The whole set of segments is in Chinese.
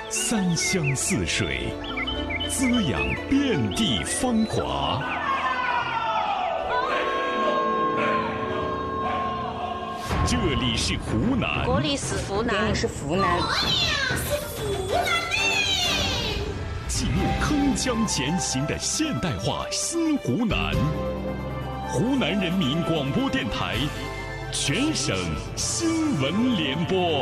三湘四水，滋养遍地芳华。这里是湖南， 这里是湖南， 这里是湖南， 记录铿锵前行的现代化新湖南。湖南人民广播电台全省新闻联播。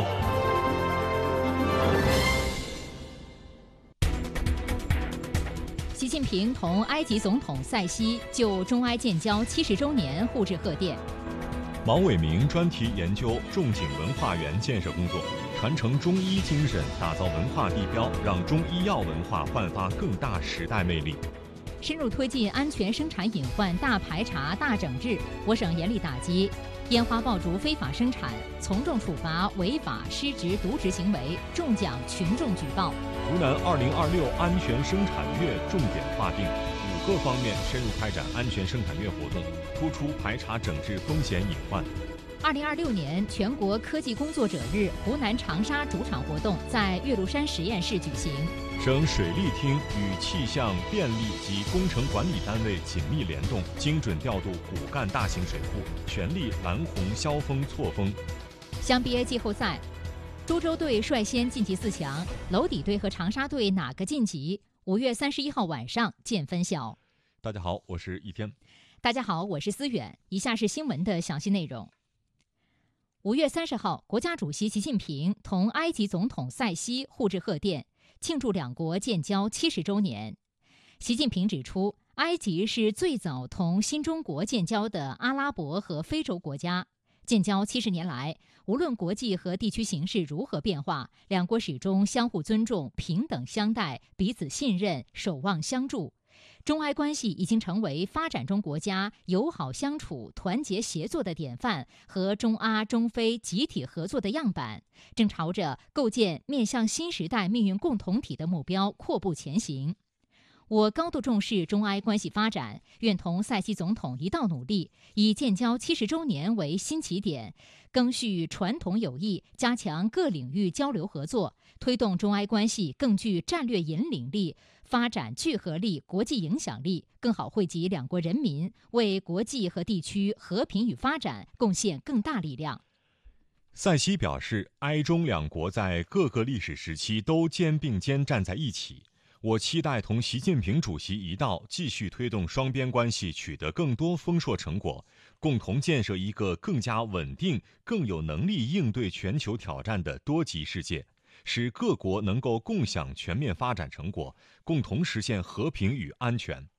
习近平同埃及总统塞西就中埃建交70周年互致贺电。 毛伟明专题研究仲景文化园建设工作，传承中医精神，打造文化地标，让中医药文化焕发更大时代魅力。 深入推进安全生产隐患大排查大整治，我省严厉打击烟花爆竹非法生产，从重处罚违法失职渎职行为，重奖群众举报。 湖南2026安全生产月重点划定5个方面，深入开展安全生产月活动，突出排查整治风险隐患。 2026年全国科技工作者日湖南长沙主场活动在岳麓山实验室举行。 省水利厅与气象、电力及工程管理单位紧密联动，精准调度骨干大型水库，全力拦洪消峰错峰。 湘 BA 季后赛，株洲队率先晋级4强，娄底队和长沙队哪个晋级？5月31号晚上见分晓。 大家好，我是一天。 大家好，我是思远。以下是新闻的详细内容。5月30号，国家主席习近平同埃及总统塞西互致贺电，庆祝两国建交70周年。习近平指出，埃及是最早同新中国建交的阿拉伯和非洲国家。建交70年来，无论国际和地区形势如何变化，两国始终相互尊重、平等相待、彼此信任、守望相助。中埃关系已经成为发展中国家友好相处、团结协作的典范和中阿、中非集体合作的样板，正朝着构建面向新时代命运共同体的目标阔步前行。我高度重视中埃关系发展，愿同塞西总统一道努力，以建交70周年为新起点，赓续传统友谊，加强各领域交流合作，推动中埃关系更具战略引领力、发展聚合力、国际影响力，更好惠及两国人民，为国际和地区和平与发展贡献更大力量。 塞西表示，埃中两国在各个历史时期都肩并肩站在一起。我期待同习近平主席一道，继续推动双边关系取得更多丰硕成果，共同建设一个更加稳定、更有能力应对全球挑战的多极世界，使各国能够共享全面发展成果，共同实现和平与安全。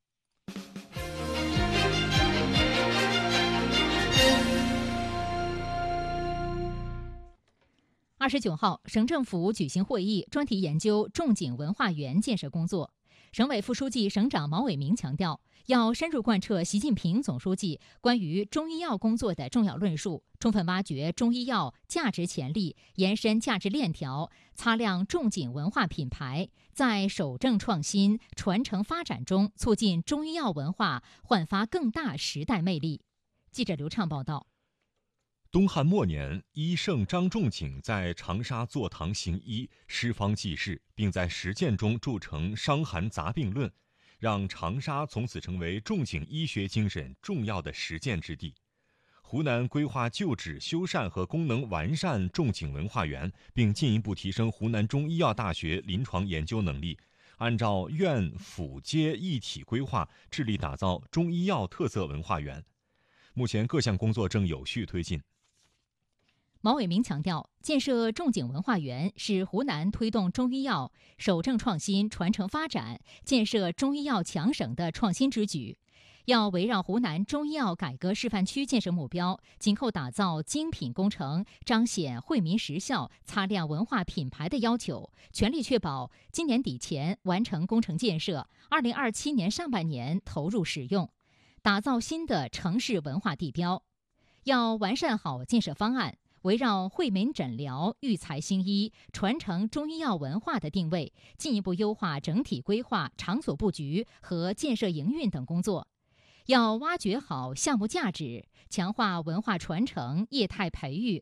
29号，省政府举行会议，专题研究仲景文化园建设工作。省委副书记、省长毛伟明强调，要深入贯彻习近平总书记关于中医药工作的重要论述，充分挖掘中医药价值潜力，延伸价值链条，擦亮仲景文化品牌，在守正创新、传承发展中，促进中医药文化焕发更大时代魅力。记者刘畅报道。 东汉末年，医圣张仲景在长沙坐堂行医，施方济世，并在实践中铸成《伤寒杂病论》，让长沙从此成为仲景医学精神重要的实践之地。湖南规划旧址修缮和功能完善仲景文化园，并进一步提升湖南中医药大学临床研究能力，按照院府街一体规划，致力打造中医药特色文化园。目前各项工作正有序推进。 毛伟明强调，建设仲景文化园是湖南推动中医药守正创新、传承发展、建设中医药强省的创新之举。要围绕湖南中医药改革示范区建设目标，紧扣打造精品工程、彰显惠民实效、擦亮文化品牌的要求，全力确保今年底前完成工程建设，2027年上半年投入使用，打造新的城市文化地标。要完善好建设方案，围绕惠民诊疗、育才兴医、传承中医药文化的定位，进一步优化整体规划、场所布局和建设营运等工作。要挖掘好项目价值，强化文化传承、业态培育